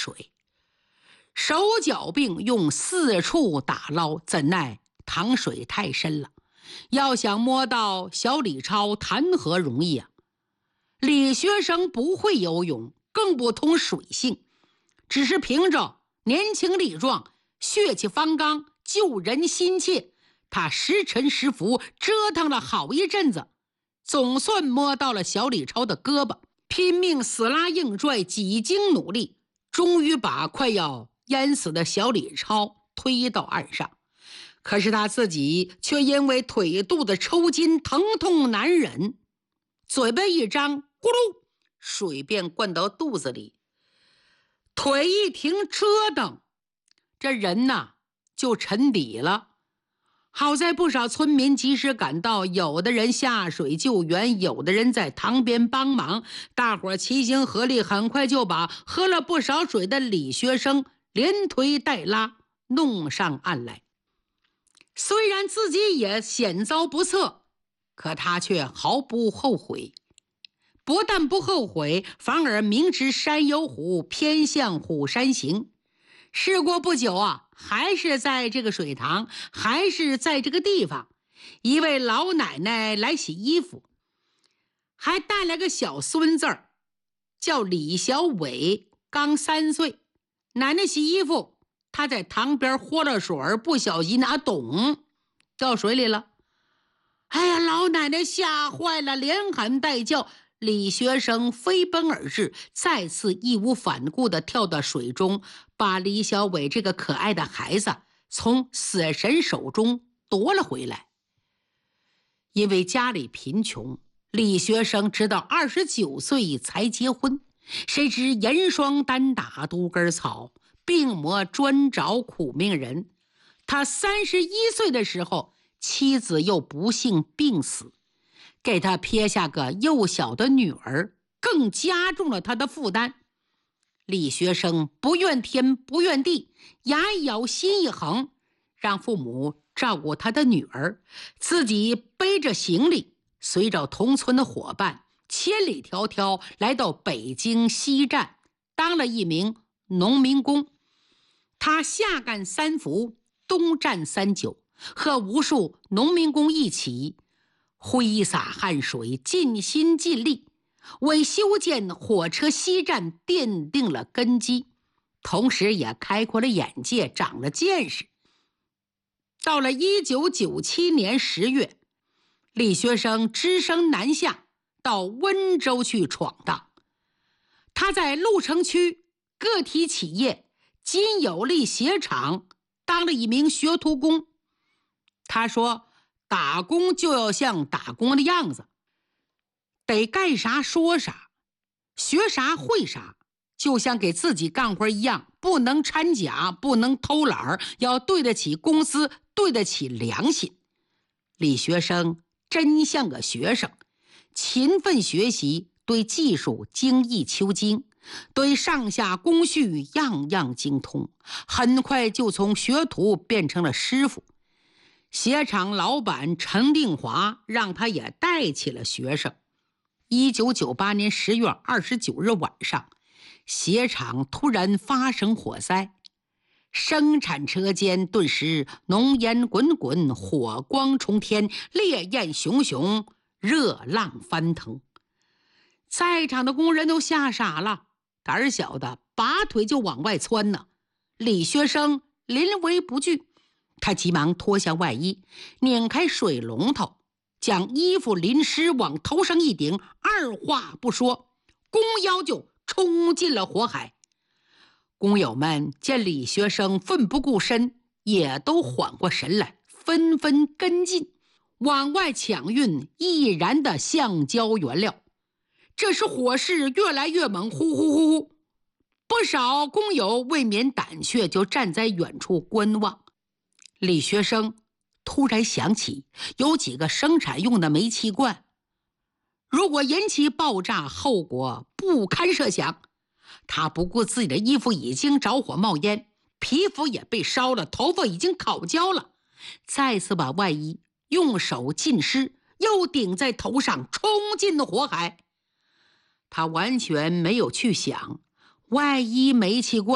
水。手脚并用，四处打捞，怎奈塘水太深了，要想摸到小李超谈何容易啊！李学生不会游泳，更不通水性，只是凭着年轻力壮，血气方刚，救人心切，他时沉时浮，折腾了好一阵子，总算摸到了小李超的胳膊，拼命死拉硬拽，几经努力，终于把快要淹死的小李超推到岸上。可是他自己却因为腿肚子抽筋，疼痛难忍，嘴巴一张，咕噜，水便灌到肚子里。腿一停折腾，这人呐就沉底了。好在不少村民及时赶到，有的人下水救援，有的人在塘边帮忙，大伙齐心合力，很快就把喝了不少水的李学生连推带拉弄上岸来。虽然自己也险遭不测，可他却毫不后悔。不但不后悔，反而明知山有虎，偏向虎山行。事过不久啊，还是在这个水塘，还是在这个地方，一位老奶奶来洗衣服，还带来个小孙子儿，叫李小伟，刚3岁。奶奶洗衣服，他在塘边豁了水，不小心拿董掉水里了。哎呀，老奶奶吓坏了，连喊带叫。李学生飞奔而至，再次义无反顾地跳到水中，把李小伟这个可爱的孩子从死神手中夺了回来。因为家里贫穷，李学生直到29岁才结婚。谁知严霜单打独根草，病魔专找苦命人。他31岁的时候，妻子又不幸病死，给他撇下个幼小的女儿，更加重了他的负担。李学生不怨天不怨地，牙一咬心一横，让父母照顾他的女儿，自己背着行李，随着同村的伙伴千里迢迢来到北京西站，当了一名农民工。他夏干3伏，冬战3九，和无数农民工一起挥洒汗水，尽心尽力，为修建火车西站奠定了根基，同时也开阔了眼界，长了见识。到了1997年10月，李学生只身南下，到温州去闯荡。他在鹿城区个体企业金有利鞋厂当了一名学徒工。他说，打工就要像打工的样子，得干啥说啥，学啥会啥，就像给自己干活一样，不能掺假，不能偷懒，要对得起公司，对得起良心。李学生真像个学生，勤奋学习，对技术精益求精，对上下工序样样精通，很快就从学徒变成了师傅。鞋厂老板陈定华让他也带起了学生。1998年10月29日晚上，鞋厂突然发生火灾，生产车间顿时浓烟滚滚，火光冲天，烈焰熊熊，热浪翻腾。在场的工人都吓傻了，胆小的拔腿就往外窜呢。李学生临危不惧，他急忙脱下外衣，拧开水龙头，将衣服淋湿往头上一顶，二话不说，弓腰就冲进了火海。工友们见李学生奋不顾身，也都缓过神来，纷纷跟进，往外抢运易燃的橡胶原料。这时火势越来越猛，呼呼呼呼，不少工友未免胆怯，就站在远处观望。李学生突然想起有几个生产用的煤气罐，如果引起爆炸，后果不堪设想。他不顾自己的衣服已经着火冒烟，皮肤也被烧了，头发已经烤焦了，再次把外衣用手浸湿，又顶在头上，冲进了火海。他完全没有去想外衣煤气罐